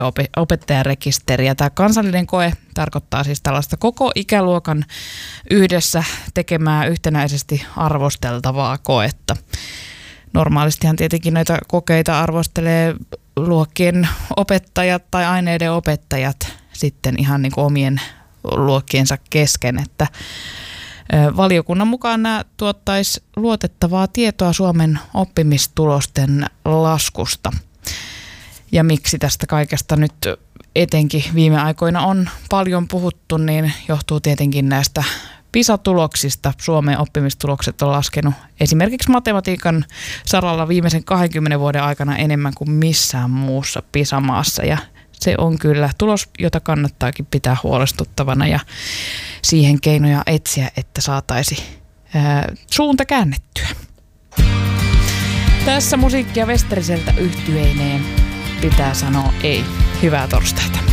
opettajarekisteriä. Tämä kansallinen koe tarkoittaa siis tällaista koko ikäluokan yhdessä tekemää yhtenäisesti arvosteltavaa koetta. Normaalistihan tietenkin näitä kokeita arvostelee luokkien opettajat tai aineiden opettajat sitten ihan niin kuin omien luokkiensa kesken, että valiokunnan mukaan nämä tuottaisi luotettavaa tietoa Suomen oppimistulosten laskusta. Ja miksi tästä kaikesta nyt etenkin viime aikoina on paljon puhuttu, niin johtuu tietenkin näistä PISA-tuloksista. Suomen oppimistulokset on laskenut esimerkiksi matematiikan saralla viimeisen 20 vuoden aikana enemmän kuin missään muussa PISA-maassa. Ja se on kyllä tulos, jota kannattaakin pitää huolestuttavana ja siihen keinoja etsiä, että saataisiin suunta käännettyä. Tässä musiikkia Westeriseltä yhtyeineen pitää sanoa ei. Hyvää torstaita.